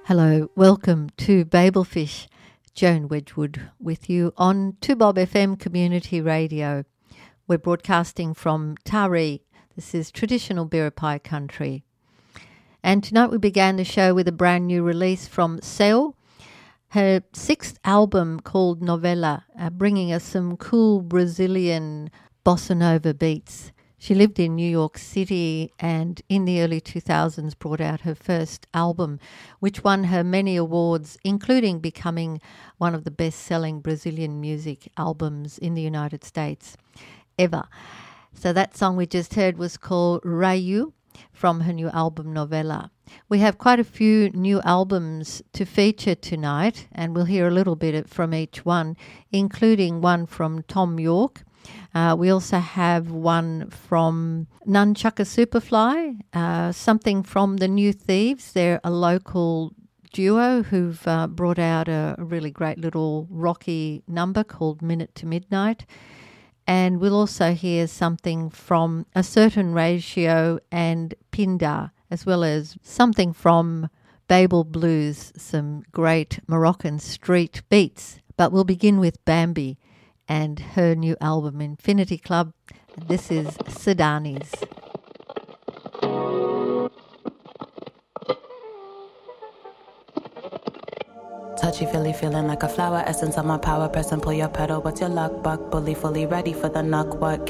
Hello, welcome to Babelfish. Joan Wedgwood with you on 2Bob FM Community Radio. We're broadcasting from Taree. This is traditional Biripi country. And tonight we began the show with a brand new release from Seo, her sixth album called Novella, bringing us some cool Brazilian bossa nova beats. She lived in New York City and in the early 2000s brought out her first album, which won her many awards, including becoming one of the best-selling Brazilian music albums in the United States ever. So that song we just heard was called Rayu from her new album Novella. We have quite a few new albums to feature tonight, and we'll hear a little bit from each one, including one from Tom York. We also have one from Nunchaka Superfly, something from the New Thieves. They're a local duo who've brought out a really great little rocky number called Minute to Midnight. And we'll also hear something from A Certain Ratio and Pindar, as well as something from Babel Blues, some great Moroccan street beats. But we'll begin with Bambi and her new album Infinity Club. This is Sudanese. Touchy feely, feeling like a flower, essence of my power, press and pull your pedal. What's your luck, buck, bully, fully ready for the knuck? What